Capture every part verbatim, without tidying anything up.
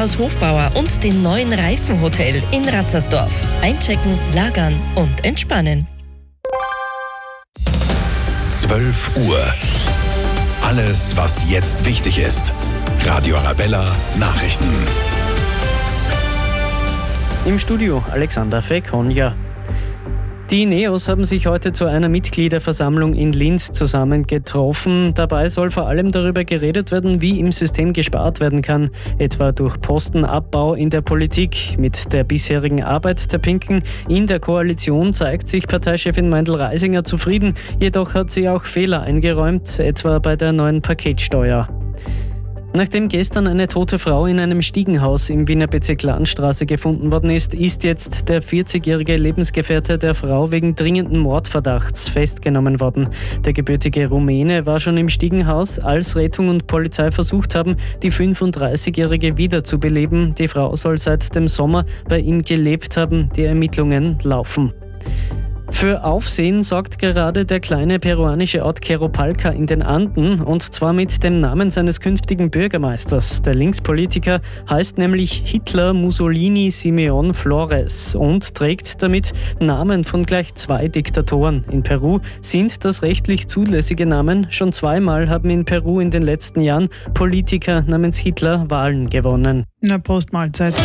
Autohaus Hofbauer und dem neuen Reifenhotel in Ratzersdorf. Einchecken, lagern und entspannen. zwölf Uhr. Alles, was jetzt wichtig ist. Radio Arabella Nachrichten. Im Studio Alexander Fekonja. Die NEOS haben sich heute zu einer Mitgliederversammlung in Linz zusammengetroffen. Dabei soll vor allem darüber geredet werden, wie im System gespart werden kann, etwa durch Postenabbau in der Politik. Mit der bisherigen Arbeit der Pinken in der Koalition zeigt sich Parteichefin Meindl-Reisinger zufrieden, jedoch hat sie auch Fehler eingeräumt, etwa bei der neuen Paketsteuer. Nachdem gestern eine tote Frau in einem Stiegenhaus im Wiener Bezirk Landstraße gefunden worden ist, ist jetzt der vierzigjährige Lebensgefährte der Frau wegen dringenden Mordverdachts festgenommen worden. Der gebürtige Rumäne war schon im Stiegenhaus, als Rettung und Polizei versucht haben, die fünfunddreißigjährige wiederzubeleben. Die Frau soll seit dem Sommer bei ihm gelebt haben. Die Ermittlungen laufen. Für Aufsehen sorgt gerade der kleine peruanische Ort Queropalca in den Anden, und zwar mit dem Namen seines künftigen Bürgermeisters. Der Linkspolitiker heißt nämlich Hitler Mussolini Simeón Flores und trägt damit Namen von gleich zwei Diktatoren. In Peru sind das rechtlich zulässige Namen. Schon zweimal haben in Peru in den letzten Jahren Politiker namens Hitler Wahlen gewonnen. Na, Postmahlzeit.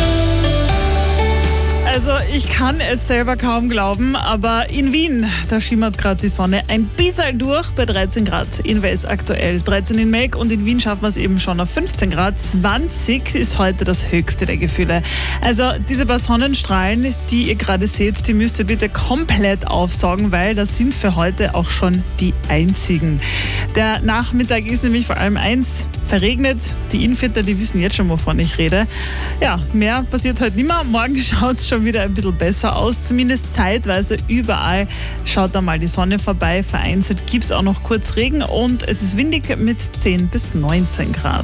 Also ich kann es selber kaum glauben, aber in Wien, da schimmert gerade die Sonne ein bisschen durch bei dreizehn Grad. In Wels aktuell dreizehn in Melk und in Wien schaffen wir es eben schon auf fünfzehn Grad. zwanzig ist heute das höchste der Gefühle. Also diese paar Sonnenstrahlen, die ihr gerade seht, die müsst ihr bitte komplett aufsaugen, weil das sind für heute auch schon die einzigen. Der Nachmittag ist nämlich vor allem eins, verregnet. Die Innviertler, die wissen jetzt schon, wovon ich rede. Ja, mehr passiert heute nicht mehr. Morgen schaut es schon wieder ein bisschen besser aus, zumindest zeitweise überall schaut da mal die Sonne vorbei. Vereinzelt gibt es auch noch kurz Regen und es ist windig mit zehn bis neunzehn Grad.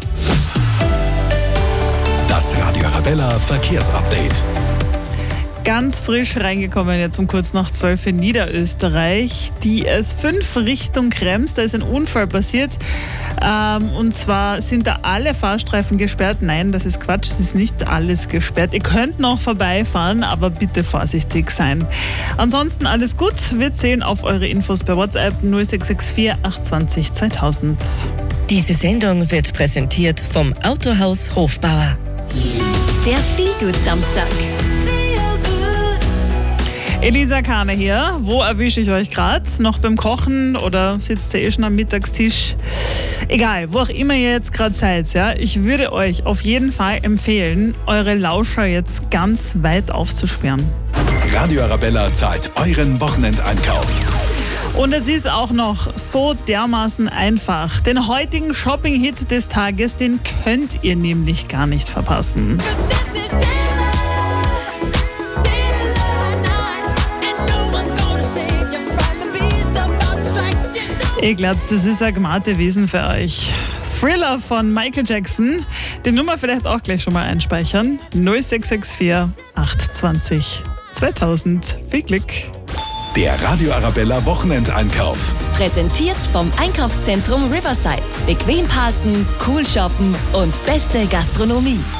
Das Radio Arabella Verkehrsupdate. Ganz frisch reingekommen jetzt um kurz nach zwölf in Niederösterreich. Die S fünf Richtung Krems, da ist ein Unfall passiert. Ähm, und zwar sind da alle Fahrstreifen gesperrt. Nein, das ist Quatsch, es ist nicht alles gesperrt. Ihr könnt noch vorbeifahren, aber bitte vorsichtig sein. Ansonsten alles gut. Wir zählen auf eure Infos per WhatsApp null sechs sechs vier acht zwei null zweitausend. Diese Sendung wird präsentiert vom Autohaus Hofbauer. Der Feelgood-Samstag. Elisa Kahne hier. Wo erwische ich euch gerade? Noch beim Kochen oder sitzt ihr eh schon am Mittagstisch? Egal, wo auch immer ihr jetzt gerade seid, ja, ich würde euch auf jeden Fall empfehlen, eure Lauscher jetzt ganz weit aufzusperren. Radio Arabella zahlt euren Wochenendeinkauf. Und es ist auch noch so dermaßen einfach. Den heutigen Shopping-Hit des Tages, den könnt ihr nämlich gar nicht verpassen. Ich glaube, das ist ein Gmatewesen für euch. Thriller von Michael Jackson. Die Nummer vielleicht auch gleich schon mal einspeichern. null sechs sechs vier acht zwei null zweitausend. Viel Glück. Der Radio Arabella Wochenendeinkauf. Präsentiert vom Einkaufszentrum Riverside. Bequem parken, cool shoppen und beste Gastronomie.